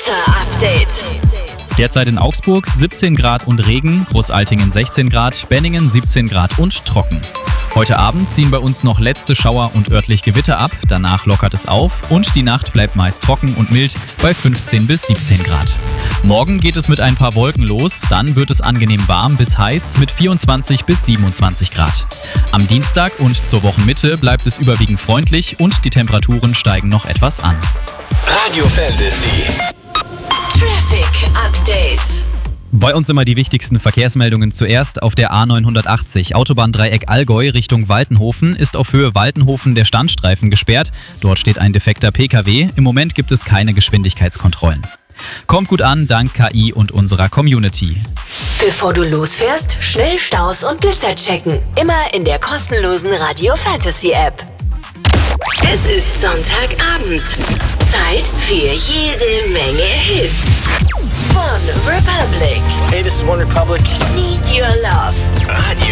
Wetter-Update. Derzeit in Augsburg 17 Grad und Regen, Großaltingen 16 Grad, Benningen 17 Grad und trocken. Heute Abend ziehen bei uns noch letzte Schauer und örtlich Gewitter ab, danach lockert es auf und die Nacht bleibt meist trocken und mild bei 15 bis 17 Grad. Morgen geht es mit ein paar Wolken los, dann wird es angenehm warm bis heiß mit 24 bis 27 Grad. Am Dienstag und zur Wochenmitte bleibt es überwiegend freundlich und die Temperaturen steigen noch etwas an. Radio Fantasy. Traffic Update. Bei uns immer die wichtigsten Verkehrsmeldungen zuerst. Auf der A980 Autobahndreieck Allgäu Richtung Waltenhofen ist auf Höhe Waltenhofen der Standstreifen gesperrt. Dort steht ein defekter PKW. Im Moment gibt es keine Geschwindigkeitskontrollen. Kommt gut an, dank KI und unserer Community. Bevor du losfährst, schnell Staus und Blitzer checken. Immer in der kostenlosen Radio Fantasy App. Es ist Sonntagabend. Zeit für jede Menge Hits. Von Republic. Hey, this is One Republic. Need Your Love. Radio